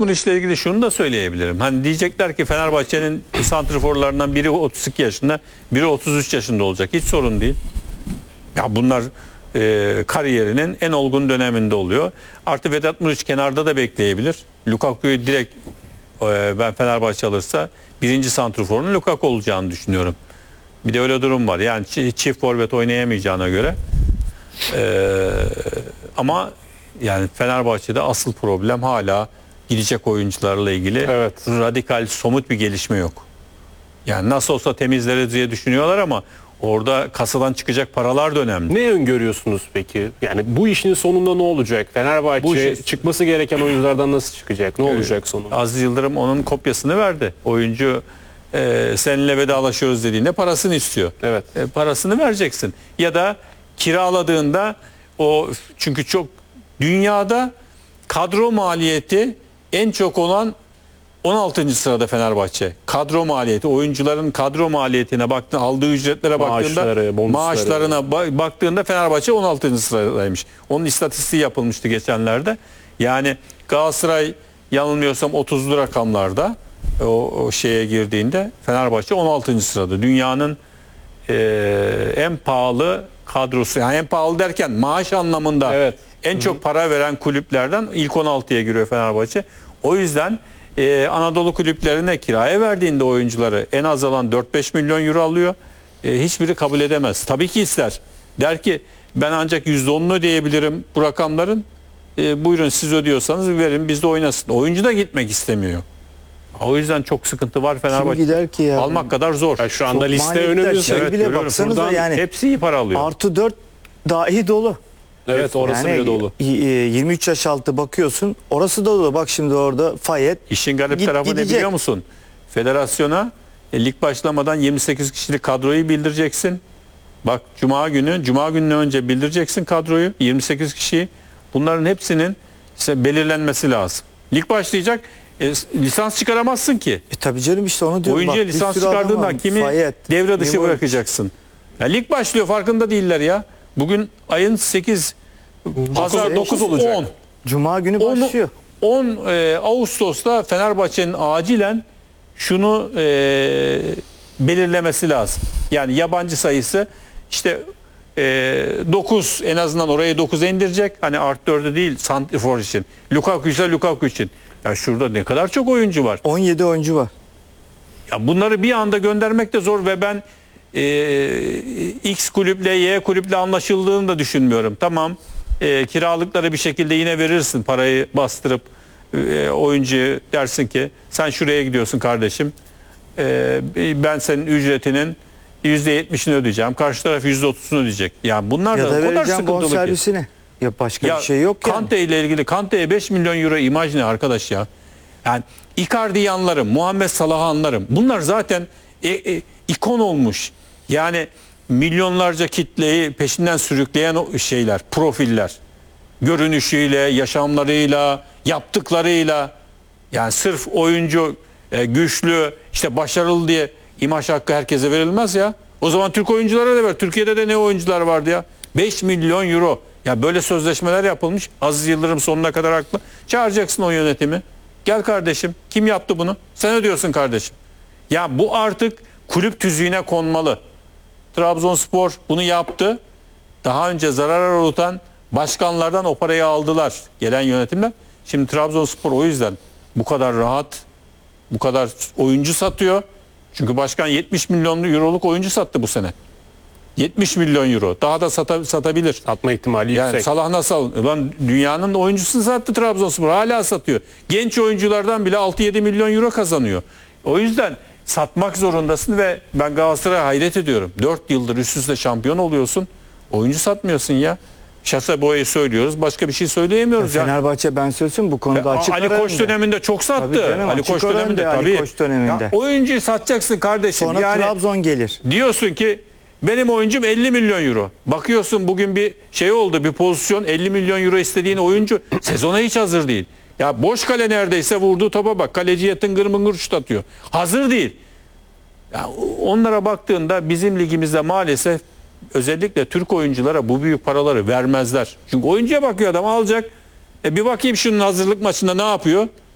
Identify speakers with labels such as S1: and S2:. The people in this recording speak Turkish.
S1: Muriç ile ilgili şunu da söyleyebilirim. Hani diyecekler ki Fenerbahçe'nin santrforlarından biri 32 yaşında, biri 33 yaşında olacak. Hiç sorun değil. Ya bunlar kariyerinin en olgun döneminde oluyor. Artı Vedat Muriç kenarda da bekleyebilir. Lukaku'yu direkt ben Fenerbahçe alırsa birinci santrforunun Lukaku olacağını düşünüyorum. Bir de öyle durum var. Yani çift forvet oynayamayacağına göre. Ama yani Fenerbahçe'de asıl problem hala gidecek oyuncularla ilgili radikal, somut bir gelişme yok. Yani nasıl olsa temizleriz diye düşünüyorlar ama orada kasadan çıkacak paralar da önemli.
S2: Ne öngörüyorsunuz peki? Yani bu işin sonunda ne olacak? Fenerbahçe çıkması gereken oyunculardan nasıl çıkacak? Ne olacak sonunda?
S1: Aziz Yıldırım onun kopyasını verdi. Oyuncu seninle vedalaşıyoruz dediğinde parasını istiyor.
S2: Evet.
S1: Parasını vereceksin. Ya da kiraladığında o, çünkü çok dünyada kadro maliyeti en çok olan 16. sırada Fenerbahçe. Kadro maliyeti, oyuncuların kadro maliyetine baktığında, aldığı ücretlere baktığında, maaşlarına baktığında Fenerbahçe 16. sıradaymış. Onun istatistiği yapılmıştı geçenlerde. Yani Galatasaray yanılmıyorsam 30'lu rakamlarda o şeye girdiğinde Fenerbahçe 16. sırada. Dünyanın en pahalı kadrosu. Yani en pahalı derken maaş anlamında en çok para veren kulüplerden ilk 16'ya giriyor Fenerbahçe. O yüzden Anadolu kulüplerine kiraya verdiğinde oyuncuları en az alan 4-5 milyon euro alıyor. Hiçbiri kabul edemez. Tabii ki ister. Der ki ben ancak %10'unu ödeyebilirim bu rakamların. Buyurun siz ödüyorsanız verin, biz de oynasın. Oyuncu da gitmek istemiyor. O yüzden çok sıkıntı var Fenerbahçe.
S3: Gider ki ya?
S1: Almak kadar zor.
S2: Yani şu anda liste önümüzde.
S3: Bile baksanıza yani.
S1: Hepsi iyi para alıyor.
S3: Artı 4 dahi dolu.
S2: Evet, orası
S3: yani
S2: bile dolu.
S3: 23 yaş altı bakıyorsun. Orası da dolu. Bak şimdi orada Fayet.
S1: İşin garip tarafı ne biliyor musun? Federasyona lig başlamadan 28 kişilik kadroyu bildireceksin. Bak Cuma gününden önce bildireceksin kadroyu, 28 kişiyi. Bunların hepsinin belirlenmesi lazım. Lig başlayacak. Lisans çıkaramazsın ki.
S3: Tabii canım, işte onu diyorum.
S1: Oyuncuya lisans çıkardığında kimi
S3: Fayet,
S1: devre dışı bıracaksın. Ya lig başlıyor, farkında değiller ya. Bugün ayın 8, pazar 9 olacak. 10.
S3: Cuma günü başlıyor.
S1: 10 Ağustos'ta Fenerbahçe'nin acilen şunu belirlemesi lazım. Yani yabancı sayısı işte 9, en azından orayı 9'a indirecek. Hani art 4'ü değil santrfor için. Lukaku ise Lukaku için. Ya şurada ne kadar çok oyuncu var.
S3: 17 oyuncu var.
S1: Ya bunları bir anda göndermek de zor ve ben X kulüple Y kulüple anlaşıldığını da düşünmüyorum. Tamam, kiralıkları bir şekilde yine verirsin, parayı bastırıp oyuncuya dersin ki sen şuraya gidiyorsun kardeşim, ben senin ücretinin %70'ini ödeyeceğim, karşı taraf %30'unu ödeyecek. Yani bunlar
S3: ya
S1: da o kadar sıkıntılı ki.
S3: Servisini. Ya başka bir şey yok yani.
S1: Kante ile ilgili, Kante'ye 5 milyon euro imaj ne arkadaş ya? Yani Icardi'yi anlarım, Muhammed Salah'ı anlarım. Bunlar zaten ikon olmuş. Yani milyonlarca kitleyi peşinden sürükleyen şeyler, profiller. Görünüşüyle, yaşamlarıyla, yaptıklarıyla. Yani sırf oyuncu güçlü, işte başarılı diye imaj hakkı herkese verilmez ya. O zaman Türk oyunculara da ver. Türkiye'de de ne oyuncular vardı ya? 5 milyon euro. Ya böyle sözleşmeler yapılmış. Aziz Yıldırım sonuna kadar haklı. Çağıracaksın o yönetimi. Gel kardeşim. Kim yaptı bunu? Sen ödüyorsun kardeşim. Ya bu artık kulüp tüzüğüne konmalı. Trabzonspor bunu yaptı. Daha önce zarar uğratan başkanlardan o parayı aldılar. Gelen yönetimler. Şimdi Trabzonspor o yüzden bu kadar rahat, bu kadar oyuncu satıyor. Çünkü başkan 70 milyon euroluk oyuncu sattı bu sene. 70 milyon euro. Daha da satabilir.
S2: Satma ihtimali
S1: yani
S2: yüksek.
S1: Salah nasıl? Ulan dünyanın oyuncusunu sattı Trabzonspor. Hala satıyor. Genç oyunculardan bile 6-7 milyon euro kazanıyor. O yüzden satmak zorundasın ve ben Galatasaray'a hayret ediyorum. 4 yıldır üst üste şampiyon oluyorsun. Oyuncu satmıyorsun ya. Şase boyayı söylüyoruz. Başka bir şey söyleyemiyoruz ya.
S3: Fenerbahçe ben söylesem bu konuda açık
S1: Ali Koç döneminde çok sattı.
S3: Canım,
S1: Ali Koç döneminde tabii.
S3: Ali Koç döneminde.
S1: Ya, oyuncuyu satacaksın kardeşim.
S3: Sonra
S1: yani
S3: Trabzon gelir.
S1: Diyorsun ki benim oyuncum 50 milyon euro. Bakıyorsun bugün bir şey oldu, bir pozisyon, 50 milyon euro istediğin oyuncu sezona hiç hazır değil. Ya boş kale neredeyse, vurduğu topa bak. Kaleciye tıngır mıngır şut atıyor. Hazır değil. Ya onlara baktığında bizim ligimizde maalesef özellikle Türk oyunculara bu büyük paraları vermezler. Çünkü oyuncuya bakıyor adam, alacak. Bir bakayım şunun hazırlık maçında ne yapıyor?